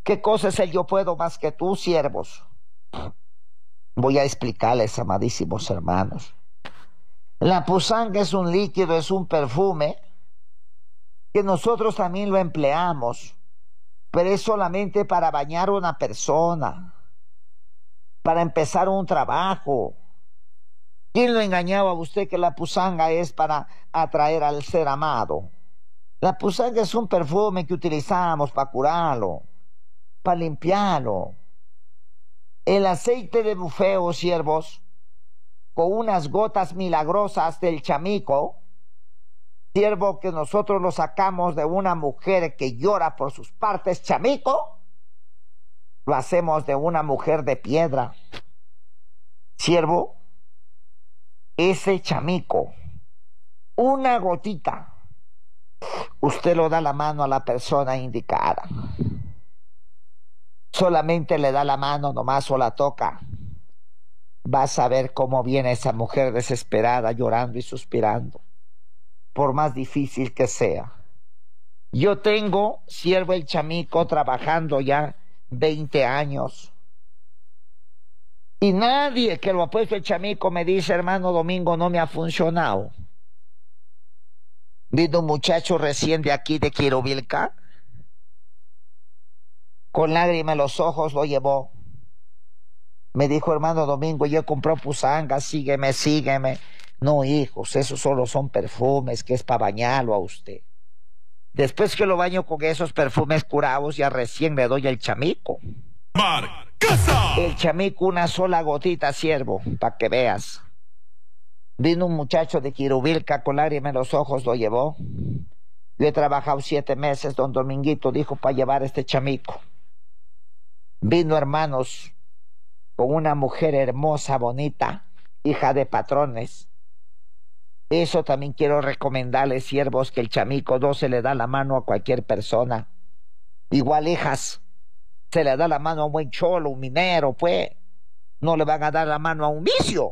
¿Qué cosa es el yo puedo más que tú, siervos? Voy a explicarles, amadísimos hermanos. La pusanga es un líquido, es un perfume que nosotros también lo empleamos, pero es solamente para bañar a una persona, para empezar un trabajo. ¿Quién lo engañaba a usted que la pusanga es para atraer al ser amado? La pusanga es un perfume que utilizamos para curarlo, para limpiarlo. El aceite de bufeo, siervos, con unas gotas milagrosas del chamico, siervo, que nosotros lo sacamos de una mujer que llora por sus partes, chamico, lo hacemos de una mujer de piedra. Siervo, ese chamico, una gotita, usted lo da la mano a la persona indicada. Solamente le da la mano nomás o la toca. Vas a ver cómo viene esa mujer desesperada, llorando y suspirando, por más difícil que sea. Yo tengo, siervo, el chamico trabajando ya 20 años. Y nadie que lo ha puesto el chamico me dice, hermano Domingo, no me ha funcionado. Vino un muchacho recién de aquí, de Quirovilca, con lágrimas en los ojos lo llevó. Me dijo, hermano Domingo, yo compré pusanga, sígueme, sígueme. No, hijos, esos solo son perfumes, que es para bañarlo a usted. Después que lo baño con esos perfumes curados, ya recién le doy el chamico. ¡Marcasa! El chamico, una sola gotita, siervo, para que veas. Vino un muchacho de Quirovilca con lágrimas en los ojos, lo llevó. Yo he trabajado 7 meses, don Dominguito dijo, para llevar este chamico. Vino, hermanos, con una mujer hermosa, bonita, hija de patrones. Eso también quiero recomendarles, siervos, que el chamico no se le da la mano a cualquier persona. Igual, hijas, se le da la mano a un buen cholo, un minero, pues. No le van a dar la mano a un vicio.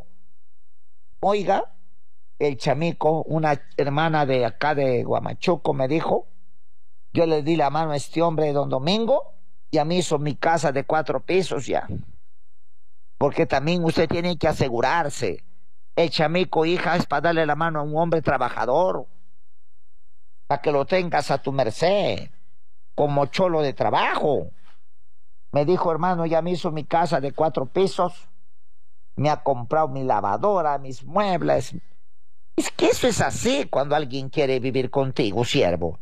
Oiga, el chamico, una hermana de acá de Huamachuco me dijo, yo le di la mano a este hombre, don Domingo, y a mí hizo mi casa de 4 pisos ya. Porque también usted tiene que asegurarse. El chamico, hija, es para darle la mano a un hombre trabajador, para que lo tengas a tu merced, como cholo de trabajo. Me dijo, hermano, ya me hizo mi casa de 4 pisos, me ha comprado mi lavadora, mis muebles. Es que eso es así cuando alguien quiere vivir contigo, siervo.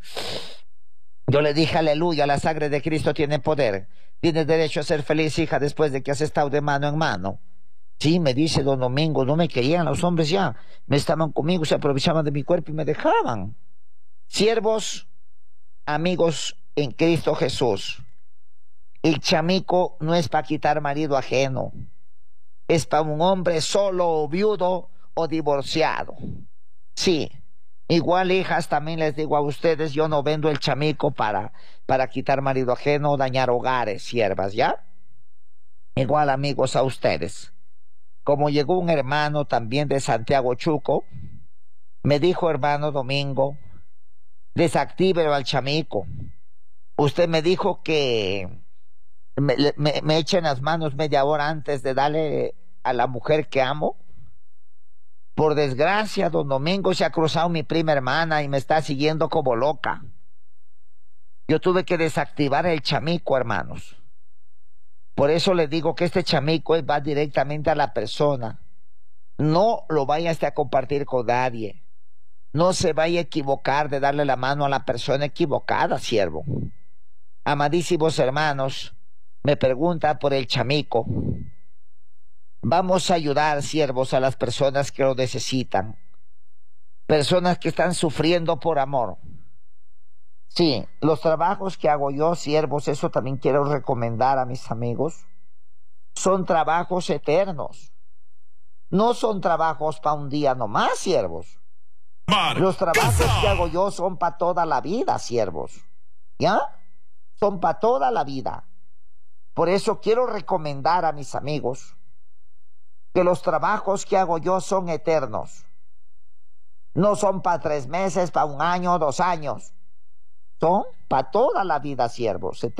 Yo le dije, aleluya, la sangre de Cristo tiene poder. Tienes derecho a ser feliz, hija, después de que has estado de mano en mano. Sí, me dice don Domingo, no me querían los hombres ya. Me estaban conmigo, se aprovechaban de mi cuerpo y me dejaban. Siervos, amigos en Cristo Jesús, el chamico no es para quitar marido ajeno. Es para un hombre solo o viudo o divorciado. Sí. Igual, hijas, también les digo a ustedes, yo no vendo el chamico para quitar marido ajeno o dañar hogares, siervas, ¿ya? Igual, amigos, a ustedes. Como llegó un hermano también de Santiago Chuco, me dijo, hermano Domingo, desactívelo al chamico. Usted me dijo que me echen las manos media hora antes de darle a la mujer que amo. Por desgracia, don Domingo, se ha cruzado mi prima hermana y me está siguiendo como loca. Yo tuve que desactivar el chamico, hermanos. Por eso les digo que este chamico va directamente a la persona. No lo vayas a compartir con nadie. No se vaya a equivocar de darle la mano a la persona equivocada, siervo. Amadísimos hermanos, me pregunta por el chamico. Vamos a ayudar, siervos, a las personas que lo necesitan. Personas que están sufriendo por amor. Sí, los trabajos que hago yo, siervos, eso también quiero recomendar a mis amigos, son trabajos eternos. No son trabajos para un día nomás, siervos. Los trabajos que hago yo son para toda la vida, siervos. ¿Ya? Son para toda la vida. Por eso quiero recomendar a mis amigos que los trabajos que hago yo son eternos. No son para 3 meses, para 1 año, 2 años. Son para toda la vida, siervos.